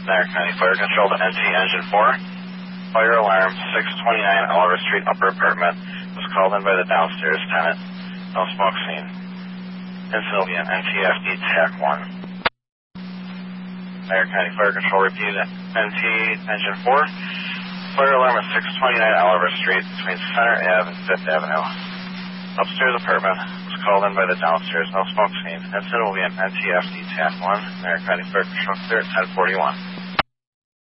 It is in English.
Dyer County Fire Control to NT Engine 4. Fire alarm 629 Oliver Street, upper apartment, was called in by the downstairs tenant. No smoke seen. Incident will be an NTFD TAC 1. Dyer County Fire Control repeated NT Engine 4. Fire alarm at 629 Oliver Street between Center Ave and 5th Avenue. Upstairs apartment was called in by the downstairs. No smoke seen. Incident will be an NTFD TAC 1. Dyer County Fire Control clear at 1041.